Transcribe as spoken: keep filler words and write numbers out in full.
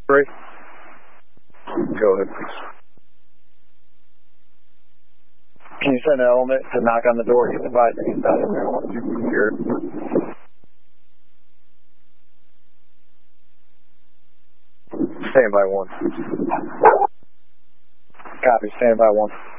Three. Go ahead, please. Can you send an element to knock on the door? He's advised he's not in there. I want you to hear it. Stand by one. Copy. Stand by one.